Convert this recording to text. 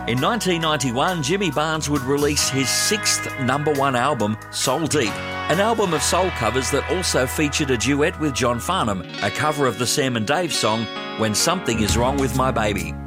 In 1991, Jimmy Barnes would release his sixth #1 album, Soul Deep, an album of soul covers that also featured a duet with John Farnham, a cover of the Sam and Dave song, When Something Is Wrong With My Baby.